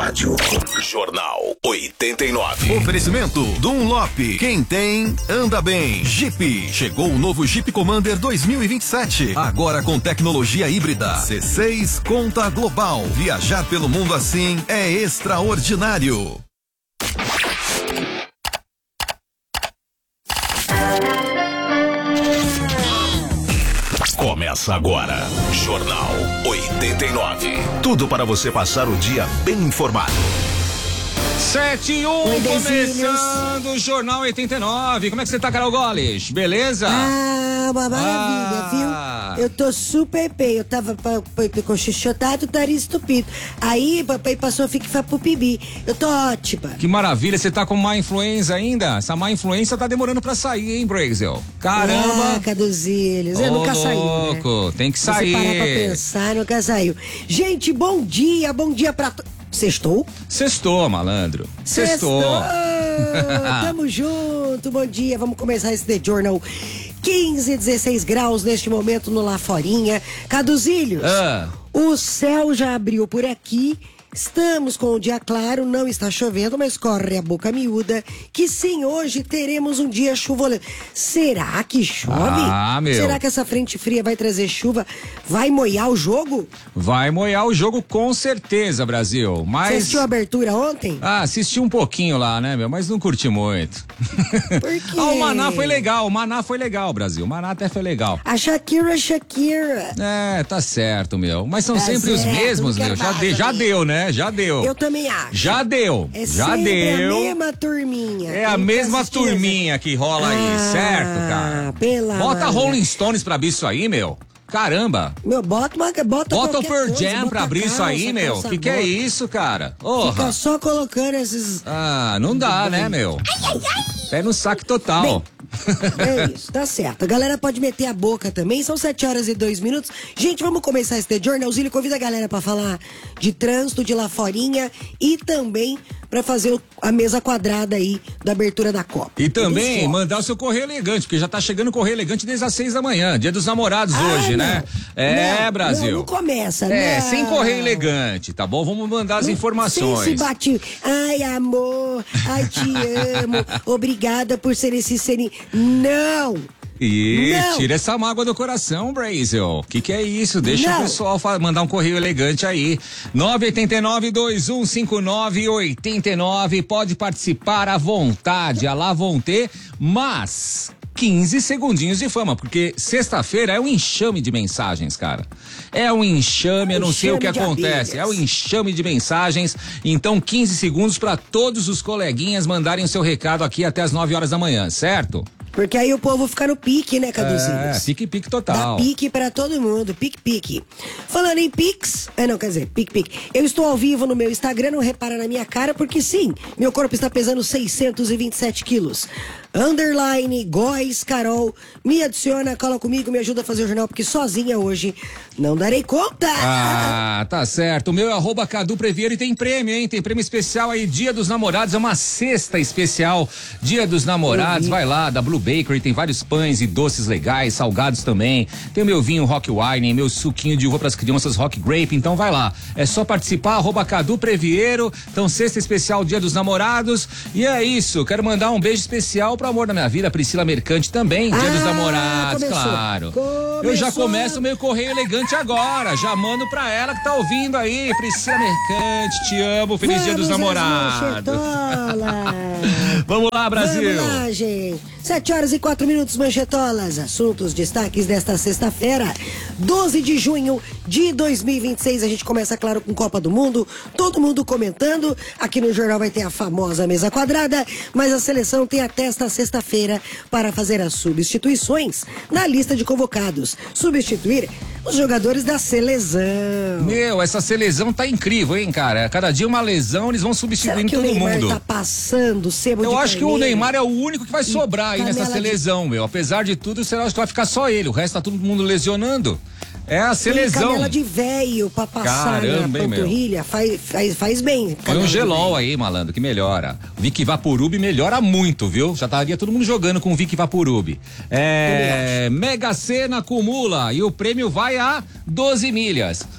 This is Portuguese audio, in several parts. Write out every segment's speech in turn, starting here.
rádio. Jornal 89. Oferecimento Dunlop. Quem tem, anda bem. Jeep. Chegou o novo Jeep Commander 2027. Agora com tecnologia híbrida. C6 Conta Global. Viajar pelo mundo assim é extraordinário. Começa agora, Jornal 89. Tudo para você passar o dia bem informado. 7-1, começando o Jornal 89. Como é que você tá, Carol Goles? Beleza? Uma maravilha, viu? Eu tô super bem. Eu tava com xixotado, nariz estupido. Aí, papai passou, fica pro pibi. Eu tô ótima. Que maravilha, você tá com má influenza ainda? Essa má influenza tá demorando pra sair, hein, Brasil? Caramba! Caduzilhos. Eu nunca saí, louco, né? Tem que Se sair. você parar pra pensar, nunca saiu. Gente, bom dia pra Sextou? Sextou, malandro. Sextou. Tamo junto, bom dia. Vamos começar esse The Journal. 15, 16 graus neste momento no Laforinha. Caduzilhos, o céu já abriu por aqui. Estamos com o dia claro, não está chovendo, mas corre a boca miúda que sim, hoje teremos um dia chuvoso. Será que chove? Meu. Será que essa frente fria vai trazer chuva? Vai moiar o jogo? Vai moiar o jogo com certeza, Brasil. Mas... Você assistiu a abertura ontem? Assisti um pouquinho lá, né, meu? Mas não curti muito. Por quê? O Maná foi legal, Brasil. O Maná até foi legal. A Shakira. É, tá certo, meu. Mas são sempre os mesmos, meu. Já deu, né? Já deu. Eu também acho. Já deu. Já deu. É a mesma turminha. É a mesma turminha que rola aí, certo, cara? Bota Rolling Stones pra abrir isso aí, meu. Caramba. Meu, bota o Pearl Jam pra abrir isso aí, meu. Que é isso, cara? Fica só colocando esses... não dá, né, meu? Pé no saco total. É isso, tá certo. A galera pode meter a boca também. São 7h02. Gente, vamos começar esse The Journalzinho. Convida a galera pra falar de trânsito, de Laforinha e também pra fazer a mesa quadrada aí da abertura da Copa. E também mandar o seu correio elegante, porque já tá chegando o correio elegante desde as 6 da manhã. Dia dos namorados hoje, né? Brasil. Não começa, né? Sem correio elegante, tá bom? Vamos mandar as informações. Sem se bate. Ai, amor. Ai, te amo. Obrigada por ser esse seninho. Não! Tira essa mágoa do coração, Brasil. Que é isso? Deixa o pessoal mandar um correio elegante aí. 989-2159-89. Pode participar à vontade. Lá vão ter, mas 15 segundinhos de fama, porque sexta-feira é um enxame de mensagens, cara. É um enxame, eu não sei o que acontece. É um enxame de mensagens. Então, 15 segundos para todos os coleguinhas mandarem o seu recado aqui até as 9 horas da manhã, certo? Porque aí o povo fica no pique, né, Caduzinhos? Pique total. Dá pique pra todo mundo, pique. Falando em piques, pique. Eu estou ao vivo no meu Instagram, não repara na minha cara, porque sim, meu corpo está pesando 627 quilos. _ Góis Carol, me adiciona, cola comigo, me ajuda a fazer o jornal, porque sozinha hoje não darei conta. Tá certo. O meu é @Cadu Previeiro e tem prêmio, hein? Tem prêmio especial aí, Dia dos Namorados, é uma cesta especial, Dia dos Namorados, vai lá, da Blue Bakery, tem vários pães e doces legais, salgados também, tem o meu vinho Rock Wine, meu suquinho de uva pras crianças Rock Grape, então vai lá, é só participar, @Cadu Previeiro, então cesta especial Dia dos Namorados, e é isso, quero mandar um beijo especial pro amor da minha vida, Priscila Mercante também, Dia dos Namorados, claro. Eu já começo o meu correio elegante agora, já mando pra ela que tá ouvindo aí, Priscila Mercante, te amo, feliz Dia dos Namorados. Vamos lá, Brasil. Vamos lá, gente. 7h04, manchetolas. Assuntos, destaques desta sexta-feira, 12 de junho de 2026. A gente começa, claro, com Copa do Mundo. Todo mundo comentando. Aqui no jornal vai ter a famosa mesa quadrada, mas a seleção tem até esta sexta-feira para fazer as substituições na lista de convocados. Substituir os jogadores da seleção. Meu, essa seleção tá incrível, hein, cara? Cada dia uma lesão, eles vão substituindo todo mundo. O Neymar tá passando sebo de Eu acho carneiro. que o Neymar é o único que vai sobrar aí nessa seleção, meu. Apesar de tudo, será que vai ficar só ele. O resto tá todo mundo lesionando. É a seleção. Canela de véio pra passar na panturrilha, faz bem. Põe um gelol aí, malandro, que melhora. O Vic Vaporub melhora muito, viu? Já estaria todo mundo jogando com o Vic Vaporub. Mega Sena acumula e o prêmio vai a 12 milhas.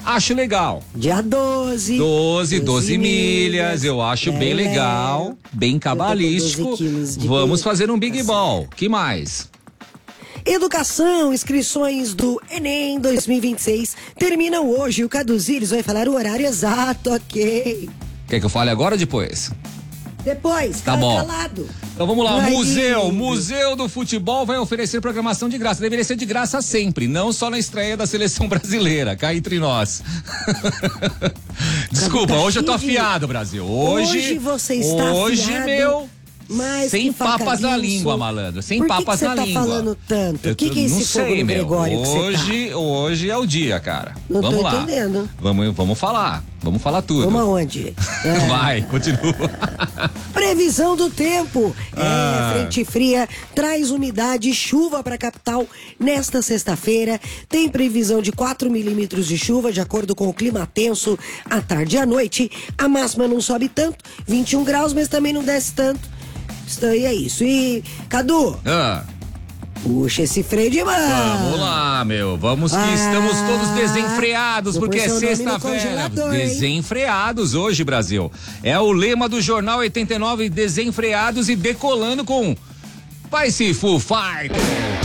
Acho legal. Dia 12. 12 milhas, eu acho bem legal, bem cabalístico. Vamos fazer um Big Ball. Que mais? Educação, inscrições do Enem 2026 terminam hoje. O Caduzíris vai falar o horário exato, ok? Quer que eu fale agora ou depois? Depois, tá bom. Calado. Então vamos lá, Vai Museu do Futebol vai oferecer programação de graça. Deveria ser de graça sempre, não só na estreia da seleção brasileira, cá entre nós. Desculpa, hoje eu tô afiado, Brasil. Hoje você está afiado, meu... Mas sem papas na língua, malandro. Sem papas na língua. Por que você tá falando tanto? O que é esse fogo no Gregório que você tá? Hoje é o dia, cara. Não vamos tô lá. Entendendo. Vamos falar. Vamos falar tudo. Vamos aonde? Vai, continua. Previsão do tempo. Frente fria traz umidade e chuva para a capital nesta sexta-feira. Tem previsão de 4 milímetros de chuva, de acordo com o clima tenso, à tarde e à noite. A máxima não sobe tanto, 21 graus, mas também não desce tanto. Isso aí é isso. E, Cadu, puxa esse freio de mão. Vamos lá, meu. Vamos que estamos todos desenfreados, porque é sexta-feira. Desenfreados hoje, Brasil. É o lema do Jornal 89, desenfreados e decolando com Vai se Foo Fighters.